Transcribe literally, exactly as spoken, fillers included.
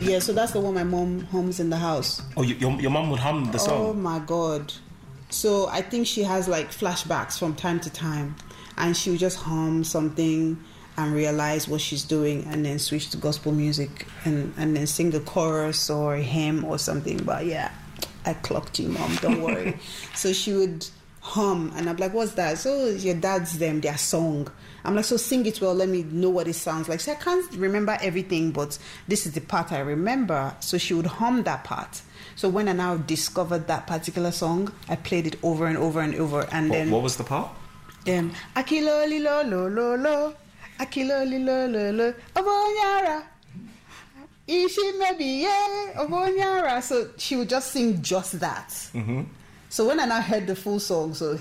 Yeah, so that's the one my mom hums in the house. Oh, you, your your mom would hum the song? Oh my God. So I think she has like flashbacks from time to time, and she would just hum something and realize what she's doing, and then switch to gospel music and, and then sing a chorus or a hymn or something. But yeah, I clocked you, Mom, don't worry. So she would hum, and I'm like, what's that? So your dad's them, their song. I'm like, so sing it well, let me know what it sounds like. So I can't remember everything, but this is the part I remember. So she would hum that part. So when I now discovered that particular song, I played it over and over and over. And what, then what was the part? Um, Akilo lo lo lo lo, Akilo lo lo lo, Obonyara. Ishi maybe yeah, Obonyara. So she would just sing just that. Mm-hmm. So when I now heard the full song, so